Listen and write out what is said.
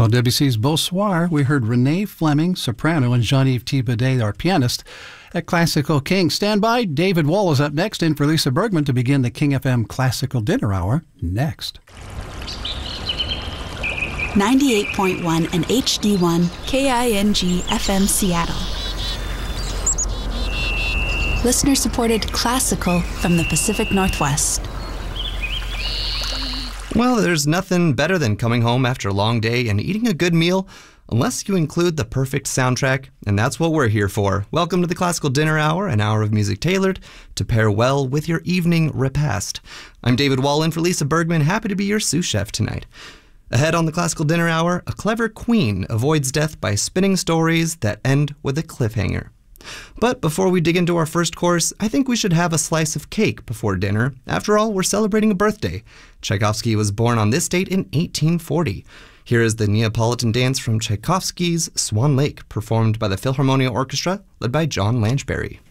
Well, Debussy's Bonsoir, we heard Renee Fleming, soprano, and Jean-Yves Thibaudet, our pianist, at Classical King. Stand by. David Wall is up next in for Lisa Bergman to begin the King FM Classical Dinner Hour next. 98.1 and HD1 KING FM Seattle. Listener-supported classical from the Pacific Northwest. Well, there's nothing better than coming home after a long day and eating a good meal, unless you include the perfect soundtrack, and that's what we're here for. Welcome to the Classical Dinner Hour, an hour of music tailored to pair well with your evening repast. I'm David Wall in for Lisa Bergman, happy to be your sous chef tonight. Ahead on the Classical Dinner Hour, a clever queen avoids death by spinning stories that end with a cliffhanger. But before we dig into our first course, I think we should have a slice of cake before dinner. After all, we're celebrating a birthday. Tchaikovsky was born on this date in 1840. Here is the Neapolitan dance from Tchaikovsky's Swan Lake, performed by the Philharmonia Orchestra, led by John Lanchbery.